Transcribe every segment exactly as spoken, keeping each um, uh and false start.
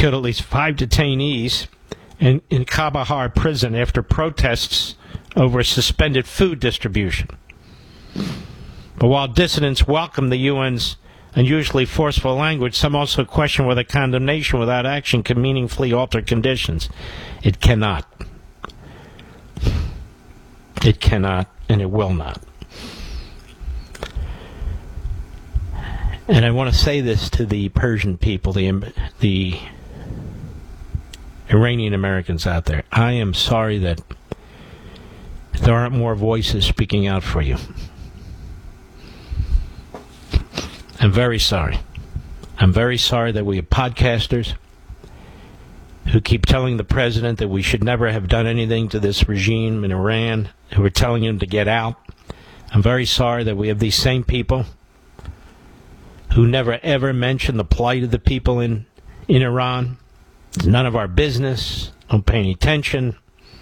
killed at least five detainees in, in Kabahar prison after protests over suspended food distribution. But while dissidents welcome the U N's unusually forceful language, some also question whether condemnation without action can meaningfully alter conditions. It cannot. It cannot, and it will not. And I want to say this to the Persian people, the the Iranian Americans out there. I am sorry that there aren't more voices speaking out for you. I'm very sorry. I'm very sorry that we have podcasters who keep telling the president that we should never have done anything to this regime in Iran, who are telling him to get out. I'm very sorry that we have these same people who never ever mention the plight of the people in, in Iran. It's none of our business. Don't pay any attention.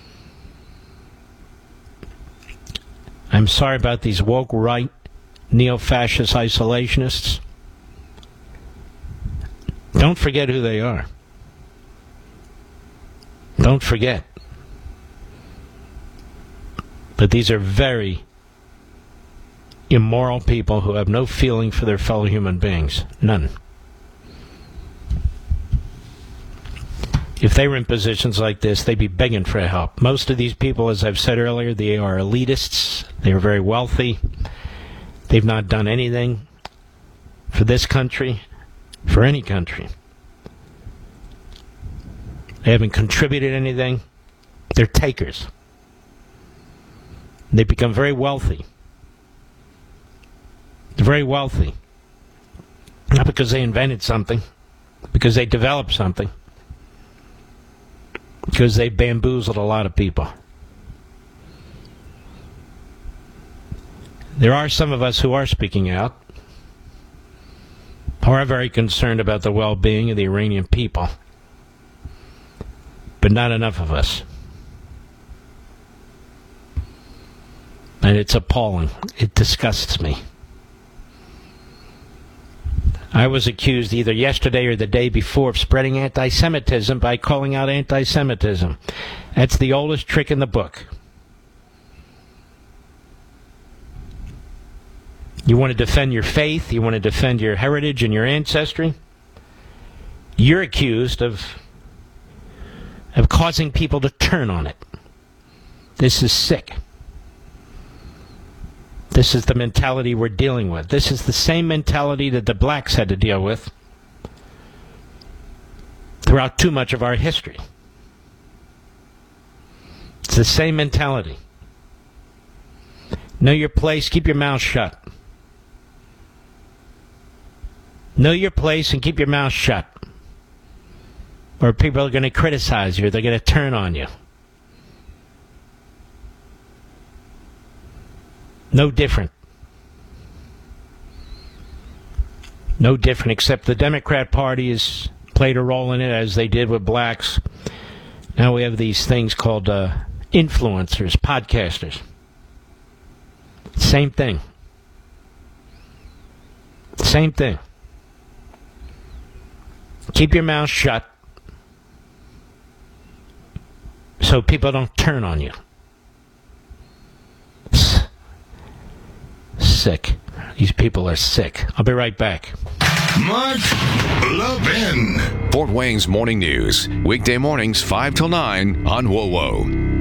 I'm sorry about these woke right neo-fascist isolationists. Don't forget who they are. Don't forget. But these are very immoral people who have no feeling for their fellow human beings. None. If they were in positions like this, they'd be begging for help. Most of these people, as I've said earlier, they are elitists. They are very wealthy. They've not done anything for this country, for any country. They haven't contributed anything. They're takers. They've become very wealthy. They're very wealthy. Not because they invented something, because they developed something, because they bamboozled a lot of people. There are some of us who are speaking out, who are very concerned about the well-being of the Iranian people, but not enough of us. And it's appalling. It disgusts me. I was accused either yesterday or the day before of spreading anti-Semitism by calling out anti-Semitism. That's the oldest trick in the book. You want to defend your faith, you want to defend your heritage and your ancestry, you're accused of, of causing people to turn on it. This is sick. This is the mentality we're dealing with. This is the same mentality that the blacks had to deal with throughout too much of our history. It's the same mentality. Know your place, keep your mouth shut. Know your place and keep your mouth shut. Or people are going to criticize you. They're going to turn on you. No different. No different, except the Democrat Party has played a role in it, as they did with blacks. Now we have these things called uh, influencers, podcasters. Same thing. Same thing. Keep your mouth shut so people don't turn on you. Sick. These people are sick. I'll be right back. Mark Levin. Fort Wayne's Morning News. Weekday mornings five till nine on W O W O.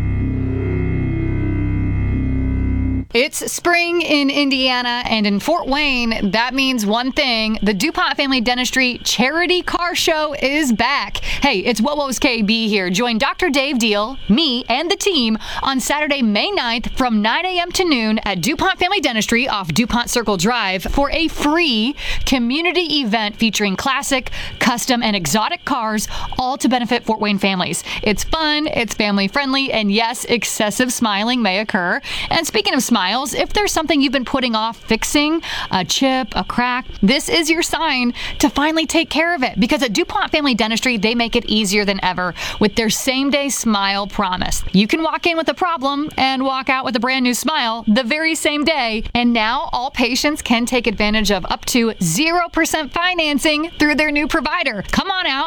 It's spring in Indiana, and in Fort Wayne, that means one thing. The DuPont Family Dentistry Charity Car Show is back. Hey, it's W O W O's K B here. Join Doctor Dave Deal, me, and the team on Saturday, May ninth from nine a.m. to noon at DuPont Family Dentistry off DuPont Circle Drive for a free community event featuring classic, custom, and exotic cars, all to benefit Fort Wayne families. It's fun, it's family-friendly, and yes, excessive smiling may occur. And speaking of smiling, if there's something you've been putting off fixing, a chip, a crack, this is your sign to finally take care of it. Because at DuPont Family Dentistry, they make it easier than ever with their same-day smile promise. You can walk in with a problem and walk out with a brand new smile the very same day. And now all patients can take advantage of up to zero percent financing through their new provider. Come on out